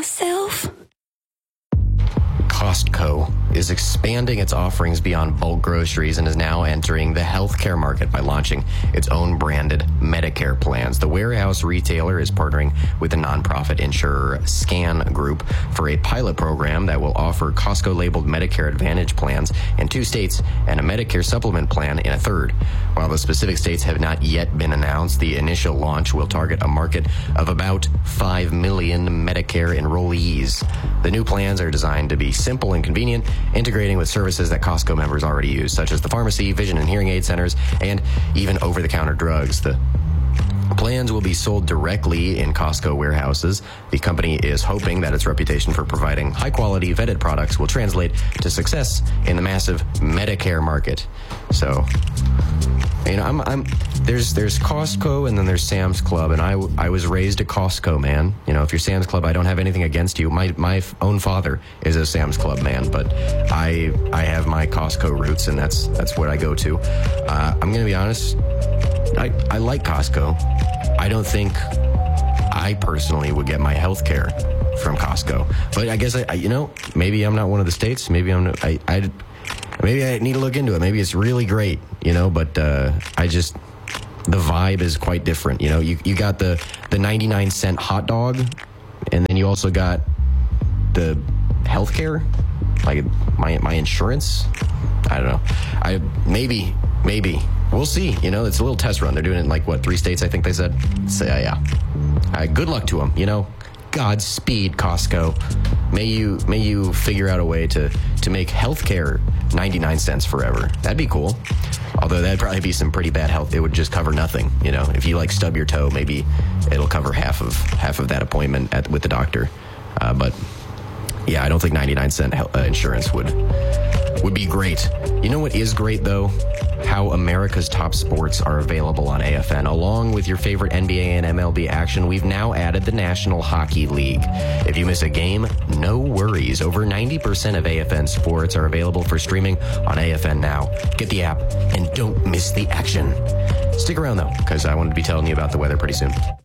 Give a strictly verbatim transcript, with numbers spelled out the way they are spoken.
Self. Costco is expanding its offerings beyond bulk groceries and is now entering the healthcare market by launching its own branded Medicare plans. The warehouse retailer is partnering with the nonprofit insurer Scan Group for a pilot program that will offer Costco-labeled Medicare Advantage plans in two states and a Medicare supplement plan in a third. While the specific states have not yet been announced, the initial launch will target a market of about five million Medicare enrollees. The new plans are designed to be simple and convenient, integrating with services that Costco members already use, such as the pharmacy, vision and hearing aid centers, and even over-the-counter drugs. The plans will be sold directly in Costco warehouses. The company is hoping that its reputation for providing high-quality, vetted products will translate to success in the massive Medicare market. So, you know, I'm, I'm there's there's Costco and then there's Sam's Club, and I, I was raised a Costco man. You know, if you're Sam's Club, I don't have anything against you. My my own father is a Sam's Club man, but I I have my Costco roots, and that's that's what I go to. Uh, I'm gonna be honest. I, I like Costco. I don't think I personally would get my health care from Costco. But I guess, I, I you know, maybe I'm not one of the states. Maybe I'm I, I, maybe I need to look into it. Maybe it's really great, you know, but uh, I just, the vibe is quite different. You know, you, you got the, the ninety-nine cent hot dog, and then you also got the health care, like my, my insurance. I don't know. I maybe, maybe. We'll see. You know, it's a little test run. They're doing it in, like, what, three states, I think they said? So, yeah, yeah. Uh, good luck to them, you know. Godspeed, Costco. May you may you figure out a way to, to make healthcare ninety-nine cents forever. That'd be cool. Although that'd probably be some pretty bad health. It would just cover nothing, you know. If you, like, stub your toe, maybe it'll cover half of half of that appointment at, with the doctor. Uh, but, yeah, I don't think ninety-nine cent uh, insurance would would be great. You know what is great, though? How America's top sports are available on A F N. Along with your favorite N B A and M L B action, we've now added the National Hockey League. If you miss a game, no worries. Over ninety percent of A F N sports are available for streaming on A F N Now. Get the app and don't miss the action. Stick around, though, because I want to be telling you about the weather pretty soon.